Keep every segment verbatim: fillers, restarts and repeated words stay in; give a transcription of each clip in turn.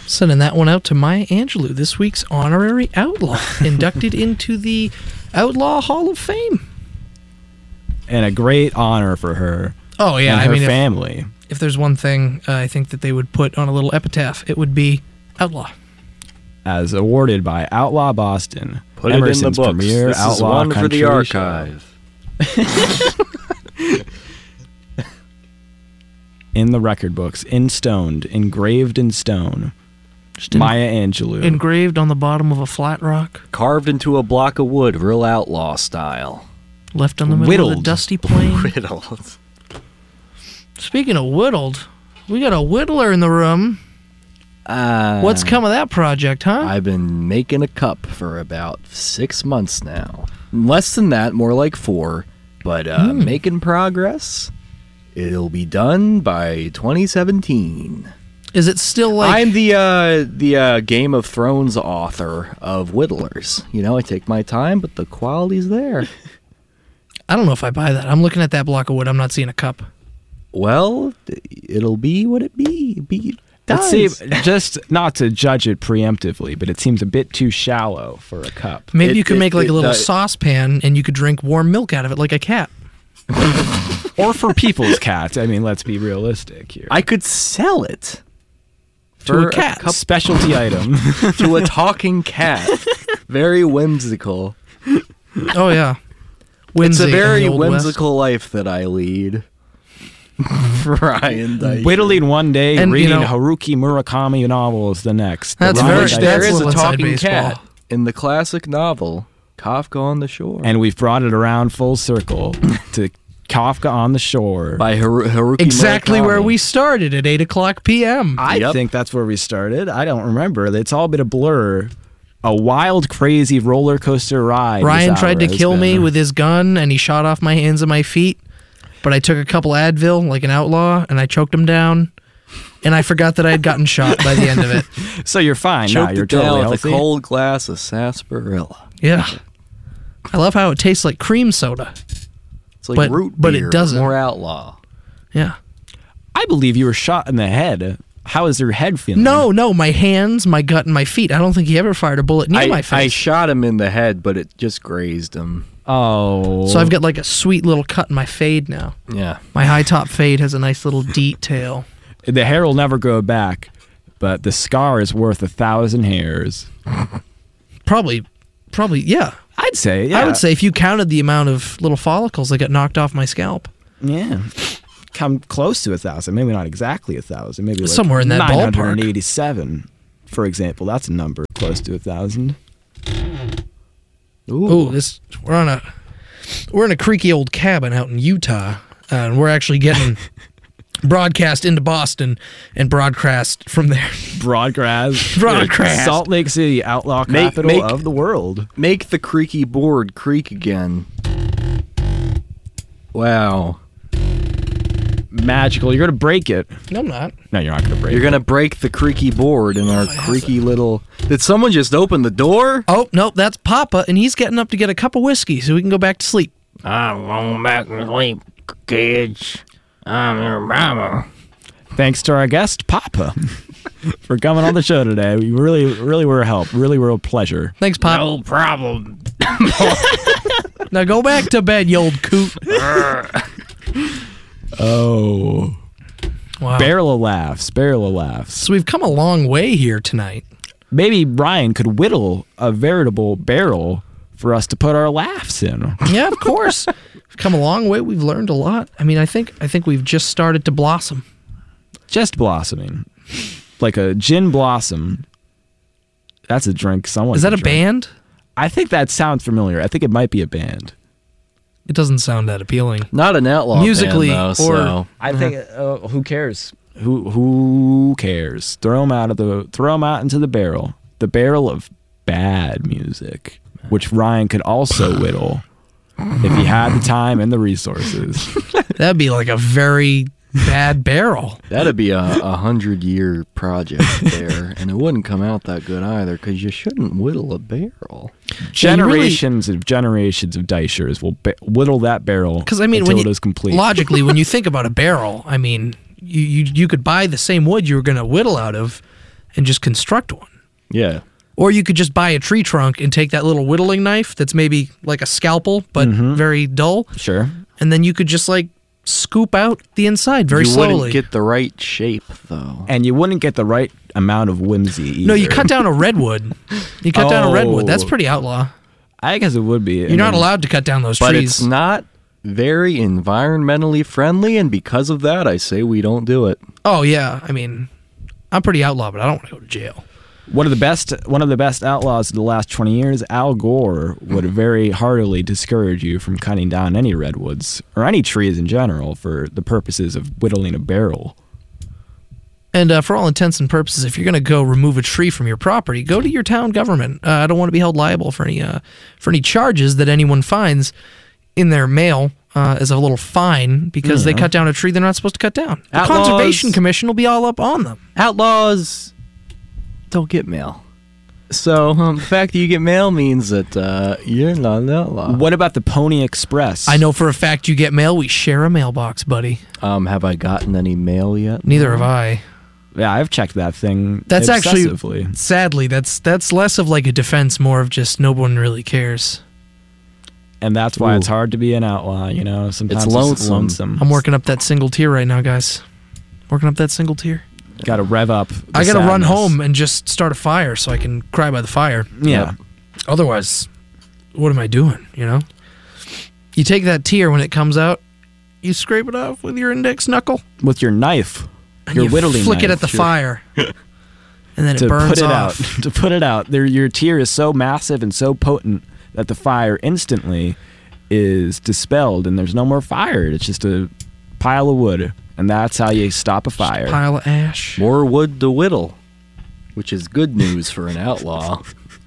Sending that one out to Maya Angelou, this week's honorary outlaw, inducted into the Outlaw Hall of Fame. And a great honor for her. Oh, yeah. And I her mean, family. If, if there's one thing uh, I think that they would put on a little epitaph, it would be outlaw. As awarded by Outlaw Boston. Put Emerson's it in the books. Premier This outlaw is one for the country archive. In the record books, instoned, engraved in stone. Just en- Maya Angelou. Engraved on the bottom of a flat rock. Carved into a block of wood, real outlaw style. Left on the middle Whittled. of the dusty plain. Whittled. Speaking of whittled, we got a whittler in the room. Uh, What's come of that project, huh? I've been making a cup for about six months now. Less than that, more like four. But uh, Hmm. making progress. It'll be done by twenty seventeen. Is it still like... I'm the uh, the uh, Game of Thrones author of whittlers. You know, I take my time, but the quality's there. I don't know if I buy that. I'm looking at that block of wood. I'm not seeing a cup. Well, it'll be what it be. be Let's does. see, just not to judge it preemptively, but it seems a bit too shallow for a cup. Maybe It- you could it- make like it a little does- saucepan and you could drink warm milk out of it like a cat. Or for people's cats. I mean, let's be realistic here. I could sell it To for a cat. cup- Specialty item. to a talking cat. Very whimsical. Oh, yeah. It's Whimsy a in very the Old West. whimsical life that I lead. Ryan Deicher. Whittling one day, And, you reading know- Haruki Murakami novels the next. That's Ryan very- Deicher. There that's is a a little inside talking baseball. cat in the classic novel Kafka on the Shore And we've brought it around full circle to Kafka on the Shore. by Haru- Haruki Exactly Murakami. where we started at eight o'clock p.m. I Yep. think that's where we started. I don't remember. It's all been a blur. A wild, crazy roller coaster ride. Ryan this tried to hour has kill me been. with his gun, and he shot off my hands and my feet. But I took a couple Advil, like an outlaw, and I choked him down. And I forgot that I had gotten shot by the end of it. So you're fine now. Choked You're it down totally with healthy. a cold glass of sarsaparilla. Yeah. I love how it tastes like cream soda. It's like But- root but it beer, doesn't. more outlaw. Yeah. I believe you were shot in the head. How is your head feeling? No, no, my hands, my gut, and my feet. I don't think he ever fired a bullet near I, my I face. shot him in the head, but it just grazed him. Oh. So I've got like a sweet little cut in my fade now. Yeah. My high top fade has a nice little detail. The hair will never grow back, but the scar is worth a thousand hairs. Probably, probably, yeah. I'd say, yeah. I would say if you counted the amount of little follicles that got knocked off my scalp. Yeah. Come close to a thousand. Maybe not exactly a thousand. Maybe like Somewhere in that nine hundred eighty-seven, for example. That's a number close to a thousand. Ooh, this we're on a we're in a creaky old cabin out in Utah, uh, and we're actually getting broadcast into Boston and broadcast from there. Broadcast. Broadcast. Salt Lake City, outlaw Make- capital make- of the world. Make the creaky board creak again. Wow. Magical. You're going to break it. No, I'm not. No, you're not going to break You're it. going to break the creaky board in our creaky little... Did someone just open the door? Oh nope, that's Papa, and he's getting up to get a cup of whiskey so we can go back to sleep. I'm going back to sleep, kids. I'm your mama. Thanks to our guest, Papa, for coming on the show today. We really, really were a help. Really were a pleasure. Thanks, Pop. No problem. Now go back to bed, you old coot. Oh. Wow. Barrel of laughs. Barrel of laughs. So we've come a long way here tonight. Maybe Ryan could whittle a veritable barrel for us to put our laughs in. Yeah, of course. We've come a long way. We've learned a lot. I mean, I think I think we've just started to blossom. Just blossoming. Like a gin blossom. That's a drink someone Is that can a drink. band? I think that sounds familiar. I think it might be a band. It doesn't sound that appealing. Not an outlaw Musically, band, though, or- so... I think. Uh, who cares? Who who cares? Throw them out of the. Throw them out into the barrel. The barrel of bad music, which Ryan could also whittle if he had the time and the resources. That'd be like a very bad barrel. That'd be a, a hundred-year project there, and it wouldn't come out that good either, because you shouldn't whittle a barrel. Generations of generations of Deichers will ba- whittle that barrel Because I mean, until when it you, is complete. logically, when you think about a barrel, I mean, you, you you could buy the same wood you were going to whittle out of, and just construct one. Yeah. Or you could just buy a tree trunk and take that little whittling knife that's maybe like a scalpel, but very dull, Sure. and then you could just like scoop out the inside very you slowly. wouldn't get the right shape, though. And you wouldn't get the right amount of whimsy either. No, you cut down a redwood. You cut down a redwood. That's Oh. pretty outlaw. I guess it would be. You're not allowed to cut down those But trees. it's not very environmentally friendly, and because of that, I say we don't do it. Oh yeah, I mean, I'm pretty outlaw, but I don't want to go to jail. One of the best, one of the best outlaws of the last twenty years, Al Gore, would very heartily discourage you from cutting down any redwoods or any trees in general for the purposes of whittling a barrel. And uh, for all intents and purposes, if you're going to go remove a tree from your property, go to your town government. Uh, I don't want to be held liable for any uh, for any charges that anyone finds in their mail uh, as a little fine because they cut down a tree they're not supposed to cut down. The Outlaws- Conservation Commission will be all up on them. Outlaws don't get mail. So um, the fact that you get mail means that uh, you're not an outlaw. What about the Pony Express? I know for a fact you get mail. We share a mailbox, buddy. Um, have I gotten any mail yet? Neither have I. Yeah, I've checked that thing. That's obsessively. actually, sadly, that's that's less of like a defense, more of just no one really cares. and that's why Ooh. it's hard to be an outlaw. You know, sometimes it's lonesome. lonesome. I'm working up that single tier right now, guys. Working up that single tier. Got to rev up. the I gotta run sadness. home and just start a fire so I can cry by the fire. Yeah. Otherwise, what am I doing? You know. You take that tear when it comes out, you scrape it off with your index knuckle, With your knife, and your you whittling flick it knife, at the sure. fire, and then it to burns put it off. out. To put it out, there, your tear is so massive and so potent that the fire instantly is dispelled, and there's no more fire. It's just a pile of wood, and that's how you stop a fire. Pile of ash. More wood to whittle, which is good news for an outlaw.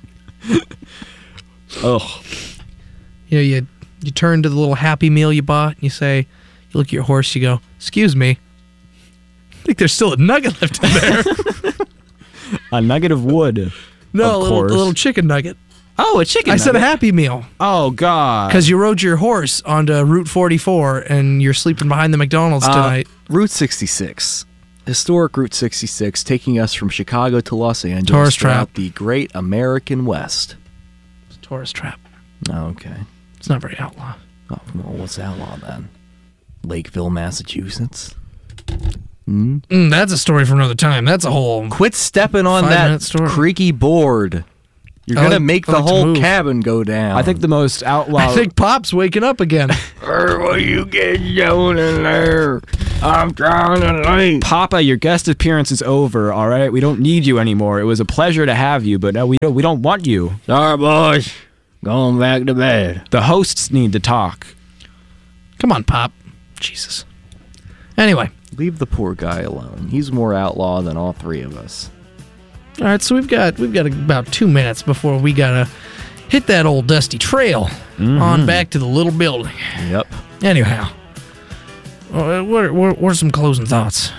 Ugh. You know, you you turn to the little Happy Meal you bought, and you say, you look at your horse, you go, "Excuse me, I think there's still a nugget left in there." A nugget of wood. No, Of a little, a course. little chicken nugget. Oh, a chicken I said a nugget. Happy Meal Oh, God. because you rode your horse onto Route forty-four, and you're sleeping behind the McDonald's Uh, tonight. Route sixty-six. Historic Route sixty-six, taking us from Chicago to Los Angeles Tourist throughout trap. the great American West. It's a tourist trap. Oh, okay. It's not very outlaw. Oh, well, what's outlaw then? Lakeville, Massachusetts? Hmm? Mm, that's a story for another time. That's a whole. Quit stepping on Five-minute that story. creaky board. You're I going to like- make I the like to whole move. cabin go down. I think the most outlaw. I think Pop's waking up again. Hey, what you get doing in there? I'm trying to leave. Papa, your guest appearance is over. All right, we don't need you anymore. It was a pleasure to have you, but no, we don't. We don't want you. Sorry, boys. Going back to bed. The hosts need to talk. Come on, Pop. Jesus. Anyway, Leave the poor guy alone. He's more outlaw than all three of us. all right. So we've got we've got about two minutes before we gotta hit that old dusty trail on back to the little building. Yep. Anyhow, uh, what are, what what are some closing thoughts?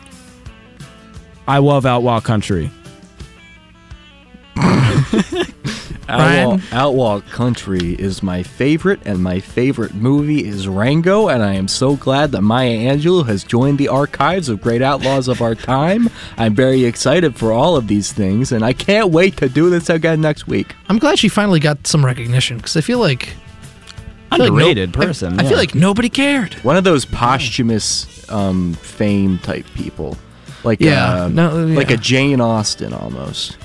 I love outlaw country. Outlaw, Ryan? Outlaw Country is my favorite, and my favorite movie is Rango, and I am so glad that Maya Angelou has joined the archives of great outlaws of our time. I'm very excited for all of these things, and I can't wait to do this again next week. I'm glad she finally got some recognition because I feel like I feel like no- Underrated I- person. I, yeah. feel like nobody cared. One of those posthumous um, fame type people. Like, Yeah, uh, no, like yeah. a Jane Austen almost.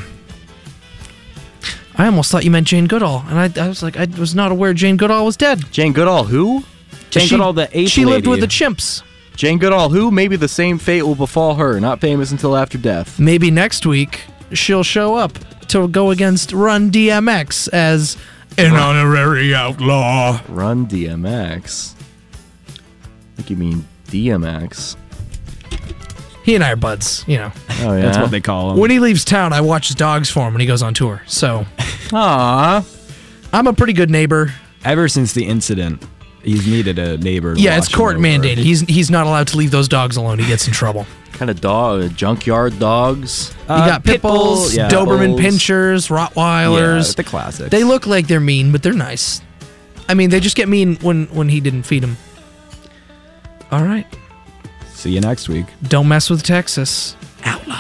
I almost thought you meant Jane Goodall, and I, I was like, I was not aware Jane Goodall was dead. Jane Goodall who? Jane She- Goodall, the eighth She lived with lady. the chimps. Jane Goodall who? Maybe the same fate will befall her, not famous until after death. Maybe next week she'll show up to go against Run D M X as an honorary outlaw. Run D M X. I think you mean D M X. He and I are buds, you know. Oh, yeah. That's what they call him. When he leaves town, I watch his dogs for him when he goes on tour. So Aww. I'm a pretty good neighbor. Ever since the incident, he's needed a neighbor. to Yeah, it's watch him court over. mandated. He's he's not allowed to leave those dogs alone. He gets in trouble. Kind of dog, junkyard dogs. You Uh, got pit bulls, yeah. Doberman Pitbulls. pinchers, Yeah, Rottweilers. the classics. They look like they're mean, but they're nice. I mean, they just get mean when when he didn't feed them. All right. See you next week. Don't mess with Texas. Outlaw.